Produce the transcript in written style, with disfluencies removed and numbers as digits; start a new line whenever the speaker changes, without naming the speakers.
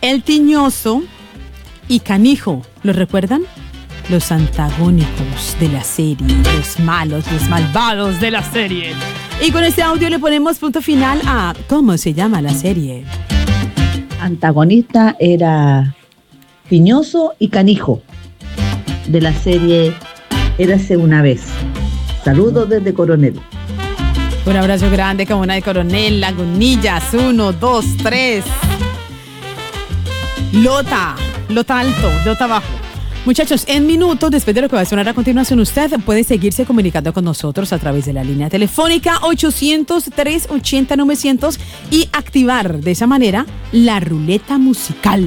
El Tiñoso y Canijo, ¿los recuerdan? Los antagónicos de la serie, los malos, los malvados de la serie. Y con este audio le ponemos punto final a ¿cómo se llama la serie?
Antagonista era Tiñoso y Canijo, de la serie Érase una vez. Saludos desde Coronel.
Un abrazo grande, Comuna de Coronel, Lagunillas, 1, 2, 3. Lota alto, Lota abajo. Muchachos, en minutos, después de lo que va a sonar a continuación, usted puede seguirse comunicando con nosotros a través de la línea telefónica 800-380-900 y activar de esa manera la ruleta musical.